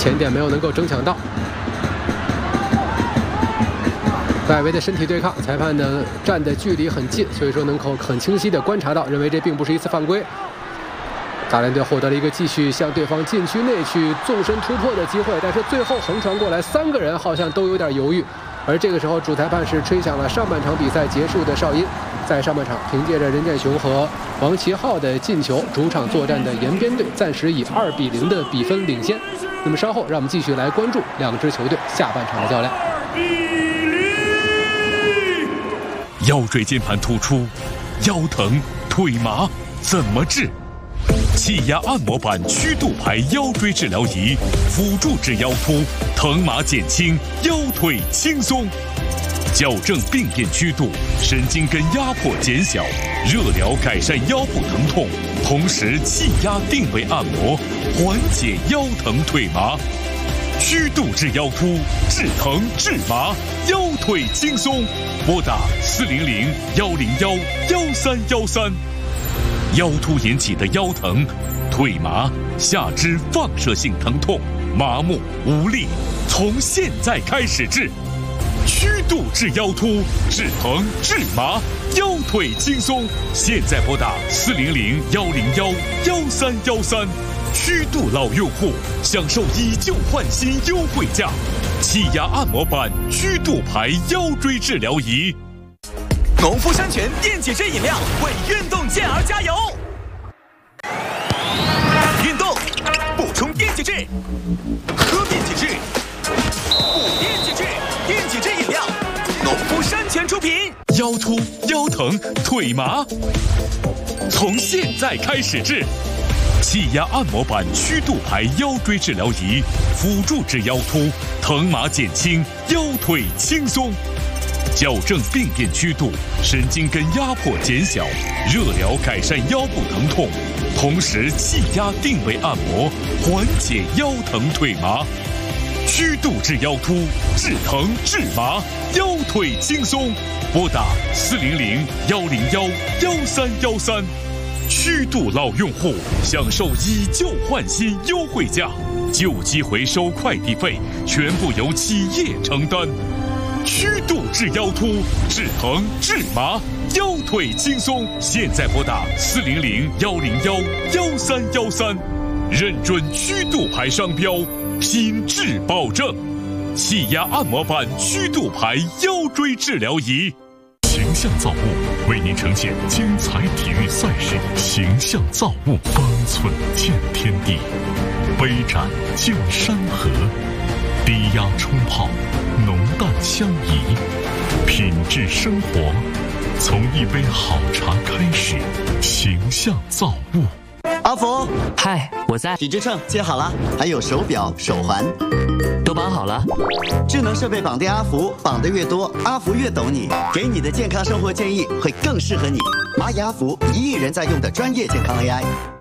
前点没有能够争抢到。外围的身体对抗，裁判呢站的距离很近，所以说能够很清晰的观察到，认为这并不是一次犯规。大连队获得了一个继续向对方禁区内去纵身突破的机会，但是最后横传过来，3个人好像都有点犹豫。而这个时候，主裁判是吹响了上半场比赛结束的哨音。在上半场，凭借着任建雄和王齐浩的进球，主场作战的延边队暂时以2-0的比分领先。那么稍后，让我们继续来关注两支球队下半场的较量。 腰椎间盘突出，腰疼腿麻怎么治？气压按摩板曲度牌腰椎治疗仪，辅助治腰突，疼麻减轻，腰腿轻松，矫正病变曲度，神经根压迫减小，热疗改善腰部疼痛，同时气压定位按摩，缓解腰疼腿麻。曲度治腰突，治疼治麻，腰腿轻松。拨打400-101-1313。腰突引起的腰疼、腿麻、下肢放射性疼痛、麻木、无力，从现在开始治。曲度治腰突，治疼治麻，腰腿轻松。现在拨打400-101-1313。曲度老用户享受以旧换新优惠价，气压按摩板曲度牌腰椎治疗仪。 农夫山泉电解质饮料为运动健儿加油！运动补充电解质，喝电解质，补电解质，电解质饮料，农夫山泉出品。 腰突、腰疼、腿麻，从现在开始治。气压按摩板曲度牌腰椎治疗仪，辅助治腰突，疼麻减轻，腰腿轻松，矫正病变曲度，神经根压迫减小，热疗改善腰部疼痛，同时气压定位按摩，缓解腰疼腿麻。曲度治腰突，治疼治麻，腰腿轻松。拨打400-101-1313。曲度老用户享受以旧换新优惠价，旧机回收快递费全部由企业承担。曲度治腰突，治疼治麻，腰腿轻松。现在拨打400-101-1313，认准曲度牌商标，品质保证。气压按摩板曲度牌腰椎治疗仪。形象造物为您呈现精彩体育赛事，形象造物，方寸见天地，杯盏见山河，低压冲泡，浓淡相宜，品质生活从一杯好茶开始。形象造物。 阿福， 嗨，我在。 体脂秤接好了，还有手表、手环， 都绑好了。 智能设备绑定阿福，绑得越多，阿福越懂你，给你的健康生活建议会更适合你。蚂蚁阿福，1亿人在用的专业健康 AI。